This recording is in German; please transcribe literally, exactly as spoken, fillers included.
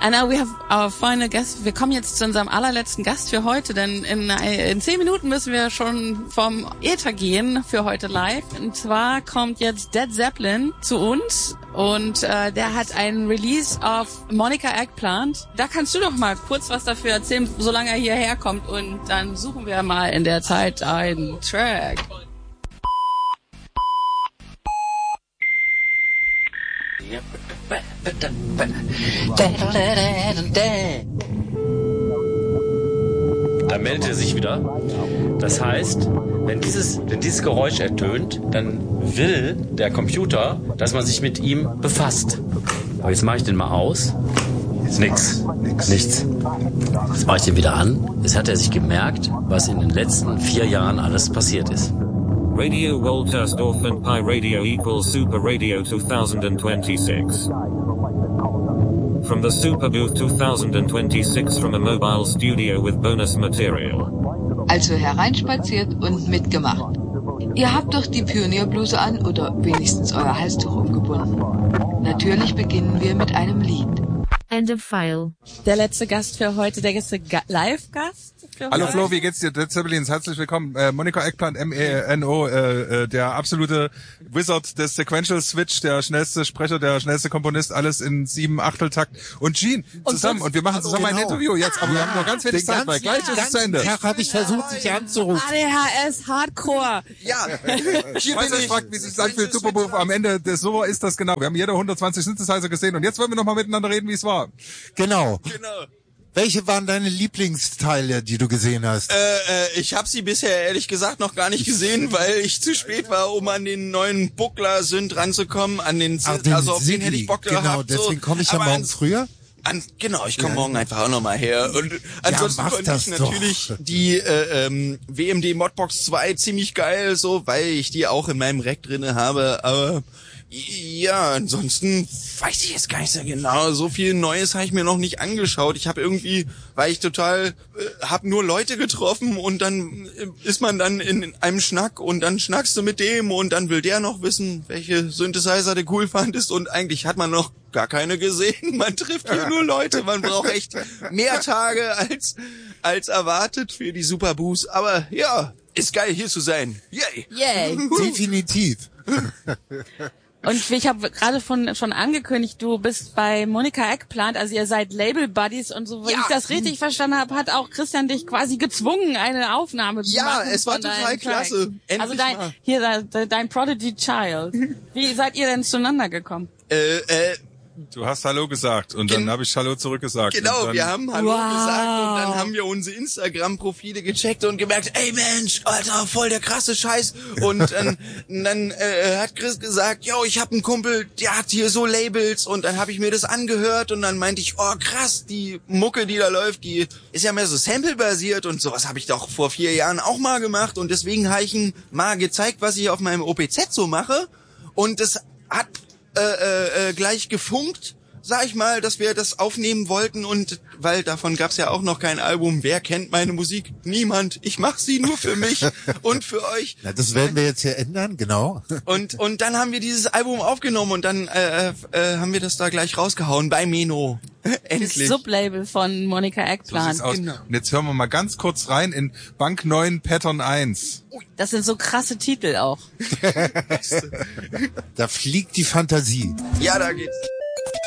And now we have our final guest. Wir kommen jetzt zu unserem allerletzten Gast für heute, denn in, in zehn Minuten müssen wir schon vom Äther gehen für heute live. Und zwar kommt jetzt Dead Zeppelin zu uns und äh, der hat einen Release auf Monica Eggplant. Da kannst du doch mal kurz was dafür erzählen, solange er hierher kommt, und dann suchen wir mal in der Zeit einen Track. Da meldet er sich wieder. Das heißt, wenn dieses, wenn dieses Geräusch ertönt, dann will der Computer, dass man sich mit ihm befasst. Aber jetzt mache ich den mal aus. Ist nix. Nix. Nichts. Jetzt mache ich den wieder an. Jetzt hat er sich gemerkt, was in den letzten vier Jahren alles passiert ist. Radio Woltersdorf and Pi Radio equals Super Radio twenty twenty-six. From the Super Booth twenty twenty-six from a mobile studio with bonus material. Also hereinspaziert und mitgemacht. Ihr habt doch die Pionierbluse an oder wenigstens euer Halstuch umgebunden. Natürlich beginnen wir mit einem Lied. End of file. Der letzte Gast für heute, der letzte Ga- Live-Gast für Hallo heute. Flo, wie geht's dir? Dead Zeppelins, herzlich willkommen. Äh, Monica Eggplant, M E N O, äh, äh, der absolute Wizard des Sequential Switch, der schnellste Sprecher, der schnellste Komponist, alles in sieben Achteltakt. Und Gene zusammen. Und, und wir machen zusammen genau. ein Interview jetzt, aber ja. wir haben noch ganz wenig Zeit, weil gleich ist es zu Ende. Den Tag hatte ich versucht, dich anzurufen. A D H S Hardcore. Ja, hier bin ich. Fragt, wie sich das für Superbooth am Ende des so ist das genau. Wir haben jeder hundertzwanzig Synthesizer gesehen und jetzt wollen wir noch mal miteinander reden, wie es war. Genau. Genau. Welche waren deine Lieblingsteile, die du gesehen hast? Äh, äh, ich habe sie bisher ehrlich gesagt noch gar nicht gesehen, weil ich zu spät war, um an den neuen Buckler-Synth ranzukommen, an den, Ach, den also auf Sigli. den hätte ich Bock Genau, gehabt. deswegen komme ich ja Aber morgen ans- früher. An, genau, ich komme Ja. morgen einfach auch nochmal her. Und ansonsten mach fand das ich natürlich doch. die äh, ähm, W M D Modbox zwei ziemlich geil, so, weil ich die auch in meinem Rack drinne habe. Aber ja, ansonsten weiß ich jetzt gar nicht sehr genau. So viel Neues habe ich mir noch nicht angeschaut. Ich habe irgendwie, weil ich total, äh, habe nur Leute getroffen und dann äh, ist man dann in einem Schnack und dann schnackst du mit dem und dann will der noch wissen, welche Synthesizer du cool fandest und eigentlich hat man noch gar keine gesehen. Man trifft hier nur Leute. Man braucht echt mehr Tage als als erwartet für die Superboost. Aber ja, ist geil hier zu sein. Yay! Yay. Definitiv. Und ich habe gerade von schon angekündigt, du bist bei Monica Eggplant, also ihr seid Label Buddies und so, wenn Ja. ich das richtig verstanden habe, hat auch Christian dich quasi gezwungen, eine Aufnahme zu Ja, machen. es war von total deinen Tracks. klasse. Endlich Also dein, mal. hier dein, dein Prodigy Child. Wie seid ihr denn zueinander gekommen? Äh, äh, Du hast Hallo gesagt und dann Gen- habe ich Hallo zurückgesagt. Genau, und dann, wir haben Hallo Wow. gesagt und dann haben wir unsere Instagram-Profile gecheckt und gemerkt, ey Mensch, Alter, voll der krasse Scheiß. Und dann, dann äh, hat Chris gesagt, yo, ich hab einen Kumpel, der hat hier so Labels und dann habe ich mir das angehört und dann meinte ich, oh krass, die Mucke, die da läuft, die ist ja mehr so Sample-basiert und sowas habe ich doch vor vier Jahren auch mal gemacht und deswegen habe ich ihm mal gezeigt, was ich auf meinem O P Z so mache und das hat äh, äh, äh, gleich gefunkt, sag ich mal, dass wir das aufnehmen wollten und weil davon gab's ja auch noch kein Album. Wer kennt meine Musik? Niemand. Ich mach sie nur für mich und für euch. Na, das werden wir jetzt hier ändern, genau. Und und dann haben wir dieses Album aufgenommen und dann äh, äh, haben wir das da gleich rausgehauen bei Meno. Das Endlich. Sublabel von Monica so Eggplant. sieht's aus. Genau. Und jetzt hören wir mal ganz kurz rein in Bank neun Pattern eins. Das sind so krasse Titel auch. Da fliegt die Fantasie. Ja, da geht's.